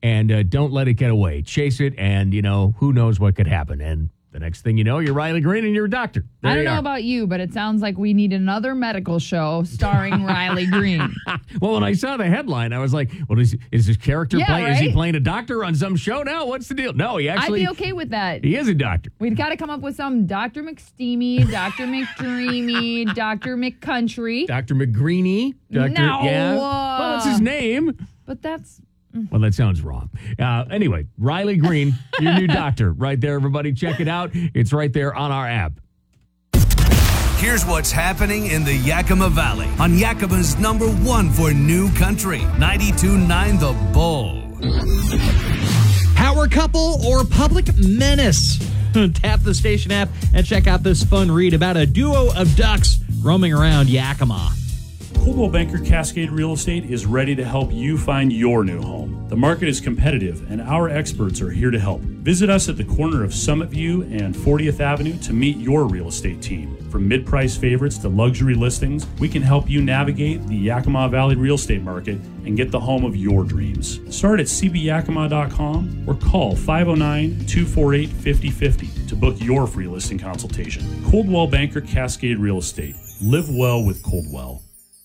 and don't let it get away. Chase it, and, who knows what could happen. And the next thing you know, you're Riley Green and you're a doctor. I don't know about you, but it sounds like we need another medical show starring Riley Green. Well, when I saw the headline, I was like, well, is his character is he playing a doctor on some show now? What's the deal? No, he actually... I'd be okay with that. He is a doctor. We've got to come up with some Dr. McSteamy, Dr. McDreamy, Dr. McCountry. Dr. McGreeny. No. Yeah. Well, that's his name. But that's... Well, that sounds wrong. Anyway, Riley Green, your new doctor. Right there, everybody. Check it out. It's right there on our app. Here's what's happening in the Yakima Valley on Yakima's #1 for new country, 92.9 The Bull. Power couple or public menace? Tap the station app and check out this fun read about a duo of ducks roaming around Yakima. Coldwell Banker Cascade Real Estate is ready to help you find your new home. The market is competitive, and our experts are here to help. Visit us at the corner of Summit View and 40th Avenue to meet your real estate team. From mid-price favorites to luxury listings, we can help you navigate the Yakima Valley real estate market and get the home of your dreams. Start at cbyakima.com or call 509-248-5050 to book your free listing consultation. Coldwell Banker Cascade Real Estate. Live well with Coldwell.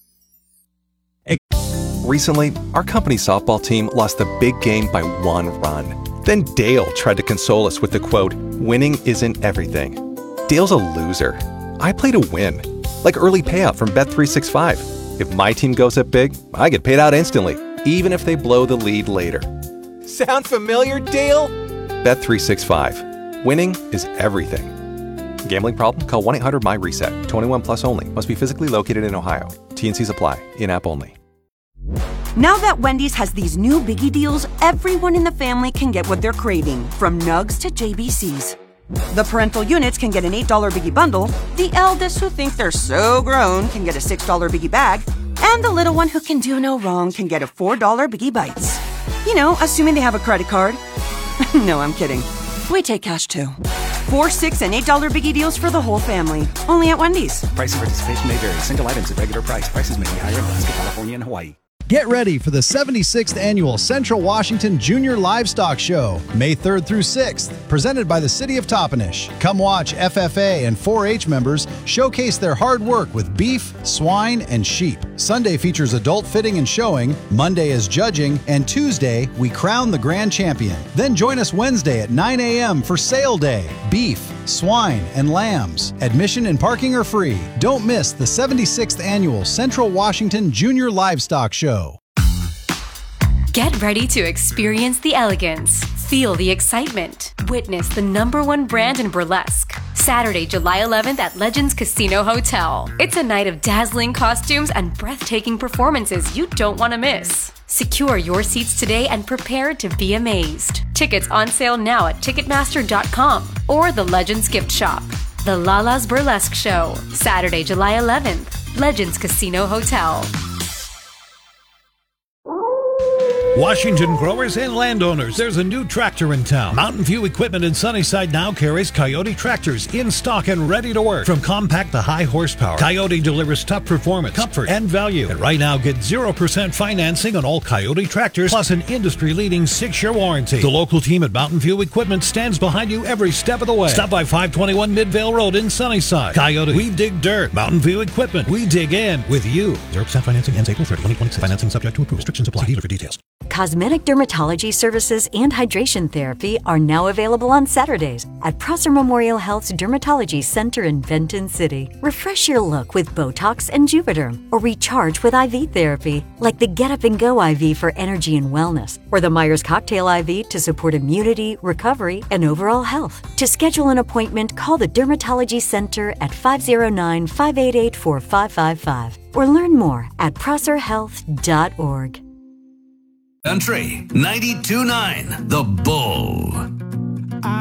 Recently, our company softball team lost the big game by 1 run. Then Dale tried to console us with the quote, "Winning isn't everything." Dale's a loser. I play to win. Like early payout from Bet365. If my team goes up big, I get paid out instantly, even if they blow the lead later. Sound familiar, Dale? Bet365. Winning is everything. Gambling problem? Call 1-800-MY-RESET. 21 plus only. Must be physically located in Ohio. T&Cs apply. In-app only. Now that Wendy's has these new biggie deals, everyone in the family can get what they're craving, from nugs to JBCs. The parental units can get an $8 biggie bundle, the eldest who think they're so grown can get a $6 biggie bag, and the little one who can do no wrong can get a $4 biggie bites. Assuming they have a credit card. No, I'm kidding. We take cash too. 4, 6, and $8 biggie deals for the whole family. Only at Wendy's. Price and participation may vary. Single items at regular price. Prices may be higher in Alaska, California, and Hawaii. Get ready for the 76th Annual Central Washington Junior Livestock Show, May 3rd through 6th, presented by the City of Toppenish. Come watch FFA and 4-H members showcase their hard work with beef, swine, and sheep. Sunday features adult fitting and showing, Monday is judging, and Tuesday, we crown the grand champion. Then join us Wednesday at 9 a.m. for sale day. Beef, swine, and lambs. Admission and parking are free. Don't miss the 76th Annual Central Washington Junior Livestock Show. Get ready to experience the elegance, feel the excitement, witness the #1 brand in burlesque. Saturday, July 11th at Legends Casino Hotel. It's a night of dazzling costumes and breathtaking performances you don't want to miss. Secure your seats today and prepare to be amazed. Tickets on sale now at Ticketmaster.com or the Legends Gift Shop. The Lala's Burlesque Show, Saturday, July 11th, Legends Casino Hotel. Washington growers and landowners, there's a new tractor in town. Mountain View Equipment in Sunnyside now carries Coyote tractors in stock and ready to work. From compact to high horsepower, Coyote delivers tough performance, comfort, and value. And right now, get 0% financing on all Coyote tractors, plus an industry-leading 6-year warranty. The local team at Mountain View Equipment stands behind you every step of the way. Stop by 521 Midvale Road in Sunnyside. Coyote, we dig dirt. Mountain View Equipment, we dig in with you. 0% financing ends April 30, 2026. Financing subject to approval. Restrictions apply. See dealer for details. Cosmetic dermatology services and hydration therapy are now available on Saturdays at Prosser Memorial Health's Dermatology Center in Benton City. Refresh your look with Botox and Juvederm, or recharge with IV therapy, like the Get Up and Go IV for energy and wellness, or the Myers Cocktail IV to support immunity, recovery, and overall health. To schedule an appointment, call the Dermatology Center at 509-588-4555, or learn more at prosserhealth.org. Country 92.9 The Bull.